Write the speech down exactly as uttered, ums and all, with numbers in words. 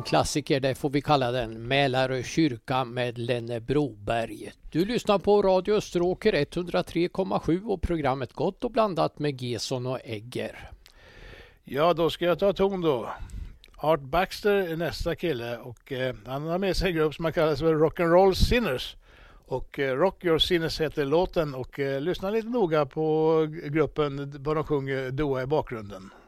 klassiker, det får vi kalla den, Mälarö kyrka med Lenne Broberg. Du lyssnar på Radio Österåker etthundratre komma sju och programmet Gott och blandat med Gesson och Egger. Ja, då ska jag ta ton då. Art Baxter är nästa kille och eh, han har med sig en grupp som man kallar för Rock'n'Roll Sinners. Och eh, Rock Your Sinners heter låten och eh, lyssna lite noga på gruppen, vad de sjunger Doa i bakgrunden.